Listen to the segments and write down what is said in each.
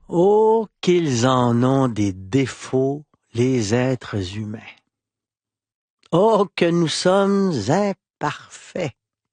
Oh, qu'ils en ont des défauts, les êtres humains. Oh, que nous sommes imparfaits.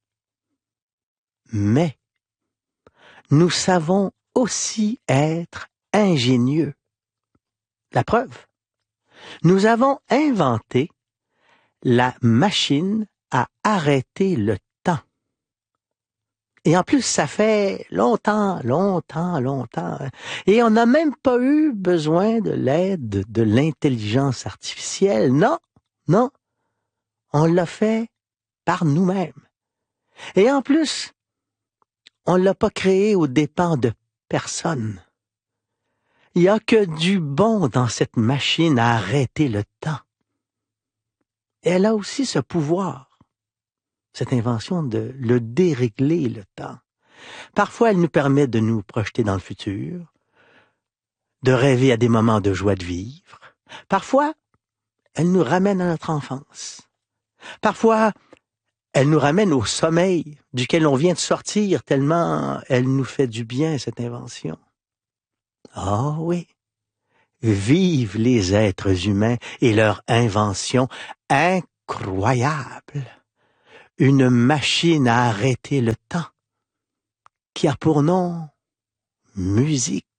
Mais nous savons aussi être ingénieux. La preuve, nous avons inventé la machine à arrêter le temps. Et en plus, ça fait longtemps. Et on n'a même pas eu besoin de l'aide de l'intelligence artificielle. Non, on l'a fait par nous-mêmes. Et en plus, on l'a pas créé aux dépens de personne. Il y a que du bon dans cette machine à arrêter le temps. Et elle a aussi ce pouvoir, cette invention de le dérégler le temps. Parfois, elle nous permet de nous projeter dans le futur, de rêver à des moments de joie de vivre. Parfois, elle nous ramène à notre enfance. Parfois, elle nous ramène au sommeil duquel on vient de sortir tellement elle nous fait du bien, cette invention. Ah oui, vive les êtres humains et leur invention incroyable. Une machine à arrêter le temps qui a pour nom musique.